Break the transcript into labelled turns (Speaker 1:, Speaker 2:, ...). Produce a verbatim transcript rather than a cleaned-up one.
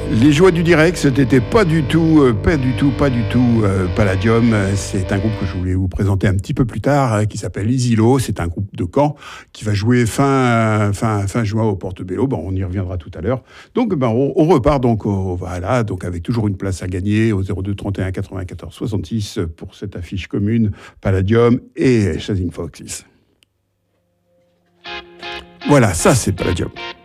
Speaker 1: Les joies du direct, c'était pas du tout, euh, pas du tout, pas du tout euh, Palladium. C'est un groupe que je voulais vous présenter un petit peu plus tard, euh, qui s'appelle Isilo. C'est un groupe de Caen qui va jouer fin, euh, fin, fin juin au Portobello. Bon, on y reviendra tout à l'heure. Donc, ben, on, on repart donc, au, voilà, donc avec toujours une place à gagner au zéro deux trente et un quatre-vingt-quatorze soixante-six pour cette affiche commune Palladium et Chasing Foxes. Voilà, ça c'est Palladium.